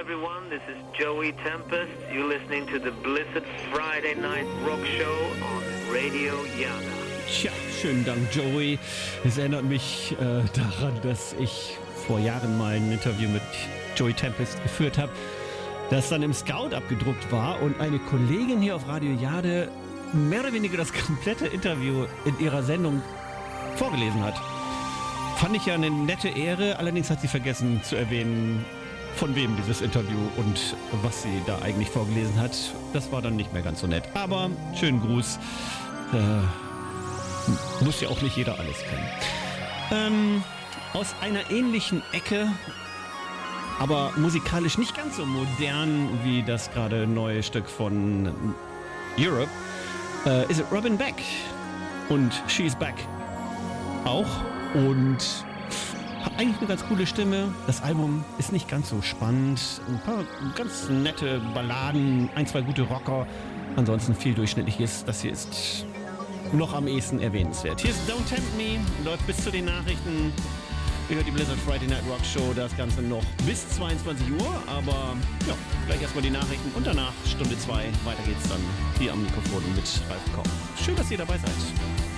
everyone. This is Joey Tempest. You're listening to the Blissed Friday Night Rock Show on Radio Yana. Tja, schönen Dank, Joey. Es erinnert mich daran, dass ich vor Jahren mal ein Interview mit Joey Tempest geführt habe, das dann im Scout abgedruckt war und eine Kollegin hier auf Radio Jade mehr oder weniger das komplette Interview in ihrer Sendung vorgelesen hat. Fand ich ja eine nette Ehre, allerdings hat sie vergessen zu erwähnen, von wem dieses Interview und was sie da eigentlich vorgelesen hat. Das war dann nicht mehr ganz so nett. Aber schönen Gruß. Muss ja auch nicht jeder alles kennen. Aus einer ähnlichen Ecke, aber musikalisch nicht ganz so modern wie das gerade neue Stück von Europe, ist Robin Beck und She's Back auch und hat eigentlich eine ganz coole Stimme. Das Album ist nicht ganz so spannend, ein paar ganz nette Balladen, ein, zwei gute Rocker, ansonsten viel Durchschnittliches. Das hier ist noch am ehesten erwähnenswert. Hier ist Don't Tempt Me, läuft bis zu den Nachrichten. Ihr hört die Blizzard Friday Night Rock Show, das Ganze noch bis 22 Uhr, aber ja, gleich erstmal die Nachrichten und danach Stunde 2, weiter geht's dann hier am Mikrofon mit Ralf Koch. Schön, dass ihr dabei seid.